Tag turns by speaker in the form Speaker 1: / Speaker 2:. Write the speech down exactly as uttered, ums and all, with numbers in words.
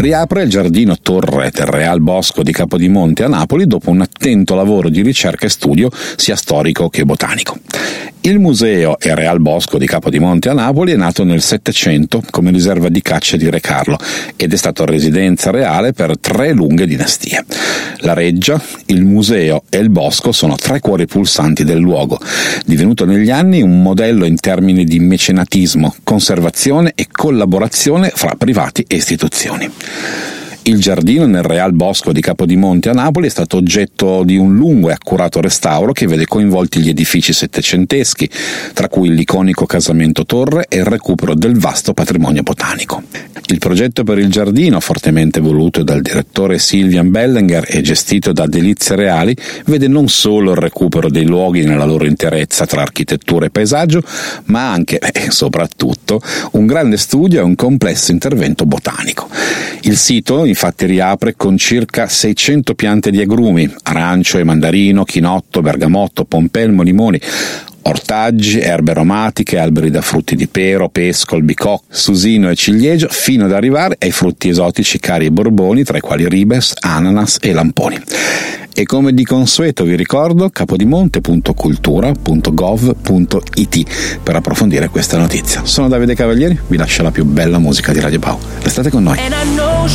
Speaker 1: riapre il giardino Torre del Real Bosco di Capodimonte a Napoli dopo un attento lavoro di ricerca e studio sia storico che botanico. Il museo e Real Bosco di Capodimonte a Napoli è nato nel Settecento come riserva di caccia di Re Carlo ed è stato residenza reale per tre lunghe dinastie. La reggia, il museo e il bosco sono tre cuori pulsanti del luogo, divenuto negli anni un modello in termini di mecenatismo, conservazione e collaborazione fra privati e istituzioni. Il giardino nel Real Bosco di Capodimonte a Napoli è stato oggetto di un lungo e accurato restauro che vede coinvolti gli edifici settecenteschi, tra cui l'iconico casamento Torre e il recupero del vasto patrimonio botanico. Il progetto per il giardino, fortemente voluto dal direttore Silvian Bellinger e gestito da Delizie Reali, vede non solo il recupero dei luoghi nella loro interezza tra architettura e paesaggio, ma anche e soprattutto un grande studio e un complesso intervento botanico. Il sito infatti riapre con circa seicento piante di agrumi, arancio e mandarino, chinotto, bergamotto, pompelmo, limoni, ortaggi, erbe aromatiche, alberi da frutti di pero, pesco, albicocca, susino e ciliegio, fino ad arrivare ai frutti esotici cari e borboni, tra i quali ribes, ananas e lamponi. E come di consueto vi ricordo capodimonte punto cultura punto gov punto it per approfondire questa notizia. Sono Davide Cavalieri, vi lascio la più bella musica di Radio Pau. Restate con noi.